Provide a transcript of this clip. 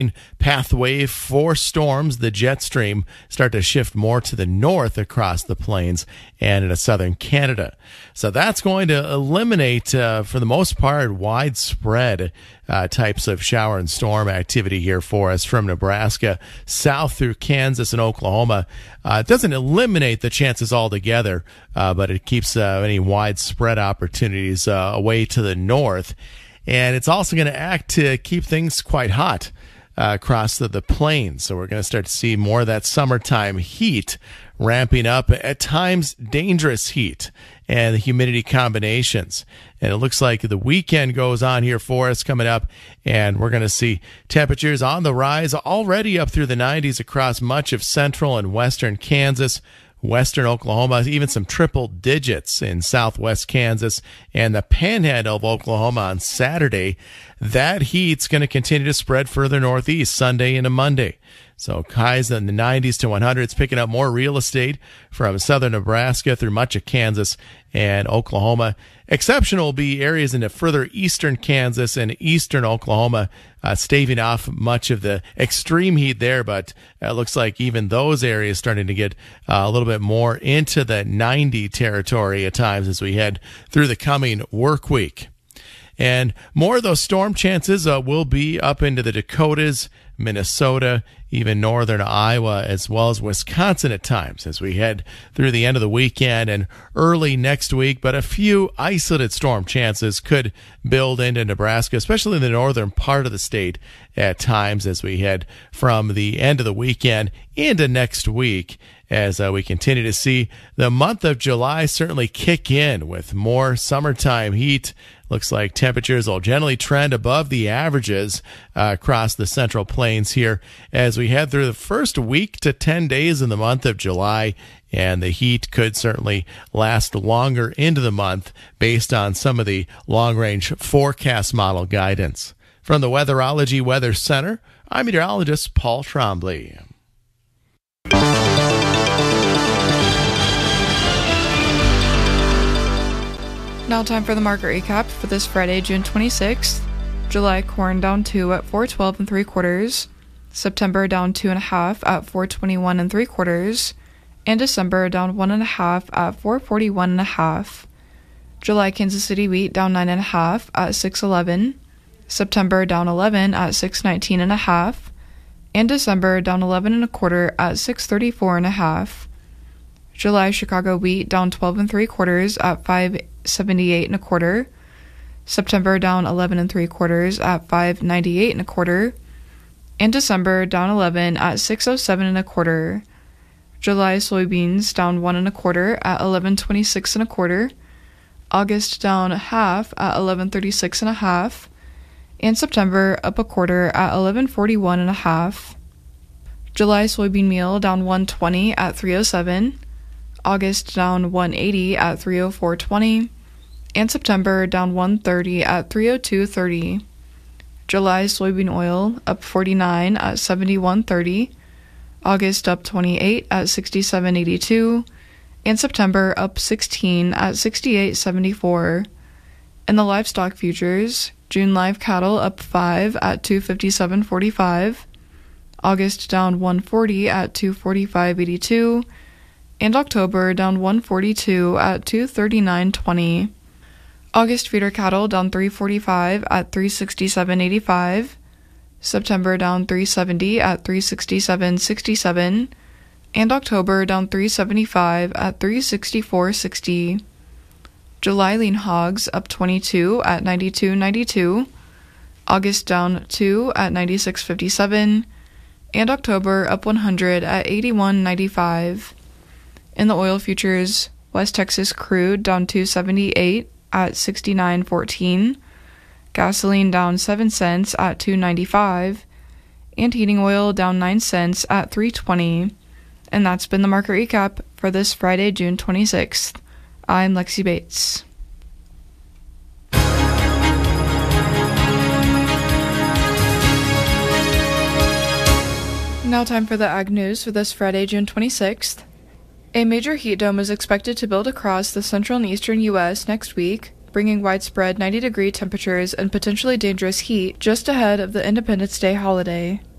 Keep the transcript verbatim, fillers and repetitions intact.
pathway for storms, the jet stream, start to shift more to the north across the plains and into southern Canada. So that's going to eliminate, uh, for the most part, widespread uh, types of shower and storm activity here for us from Nebraska south through Kansas and Oklahoma. Uh, it doesn't eliminate the chances altogether, uh, but it keeps uh, any widespread opportunities uh, away to the north. And it's also going to act to keep things quite hot uh, across the, the plains. So we're going to start to see more of that summertime heat ramping up, at times dangerous heat, and the humidity combinations. And it looks like the weekend goes on here for us coming up, and we're going to see temperatures on the rise, already up through the nineties across much of central and western Kansas, western Oklahoma, even some triple digits in southwest Kansas and the panhandle of Oklahoma on Saturday. That heat's going to continue to spread further northeast Sunday into Monday. So highs in the nineties to hundreds, picking up more real estate from southern Nebraska through much of Kansas and Oklahoma. Exceptional will be areas into further eastern Kansas and eastern Oklahoma, uh, staving off much of the extreme heat there, but it uh, looks like even those areas starting to get uh, a little bit more into the ninety territory at times as we head through the coming work week. And more of those storm chances uh, will be up into the Dakotas, Minnesota, even northern Iowa, as well as Wisconsin at times as we head through the end of the weekend and early next week. But a few isolated storm chances could build into Nebraska, especially in the northern part of the state at times as we head from the end of the weekend into next week, as uh, we continue to see the month of July certainly kick in with more summertime heat. Looks like temperatures will generally trend above the averages uh, across the central plains here as we head through the first week to ten days in the month of July. And the heat could certainly last longer into the month based on some of the long-range forecast model guidance. From the Weatherology Weather Center, I'm meteorologist Paul Trombley. Now time for the market recap for this Friday, June twenty-sixth. July corn down two at four twelve and three quarters. September down two and a half at four twenty-one and three quarters. And December down one and a half at four forty-one and a half. July Kansas City wheat down nine and a half at six eleven. September down eleven at six nineteen and a half. And December down eleven and a quarter at six thirty-four and a half. July Chicago wheat down twelve and three quarters at five seventy-eight and a quarter. September down eleven and three quarters at five ninety-eight and a quarter. And December down eleven at six oh seven and a quarter. July soybeans down one and a quarter at eleven twenty-six and a quarter. August down a half at eleven thirty-six and a half. And September up a quarter at eleven forty-one and a half. July soybean meal down one twenty at three oh seven. August down one eighty at three oh four twenty, and September down one thirty at three oh two thirty. July soybean oil up forty-nine at seventy-one thirty, August up twenty-eight at sixty-seven eighty-two, and September up sixteen at sixty-eight seventy-four. In the livestock futures, June live cattle up five at two fifty-seven forty-five, August down one forty at two forty-five eighty-two, and October down one forty-two at two thirty-nine twenty. August feeder cattle down three forty-five at three sixty-seven eighty-five. September down three seventy at three sixty-seven sixty-seven. And October down three seventy-five at three sixty-four sixty. July lean hogs up twenty-two at ninety-two ninety-two. August down two at ninety-six fifty-seven. And October up one hundred at eighty-one ninety-five. In the oil futures, West Texas crude down two seventy-eight at sixty-nine fourteen, gasoline down seven cents at two ninety-five, and heating oil down nine cents at three twenty. And that's been the market recap for this Friday, June twenty-sixth. I'm Lexi Bates. Now time for the Ag News for this Friday, June twenty-sixth. A major heat dome is expected to build across the central and eastern U S next week, bringing widespread ninety degree temperatures and potentially dangerous heat just ahead of the Independence Day holiday.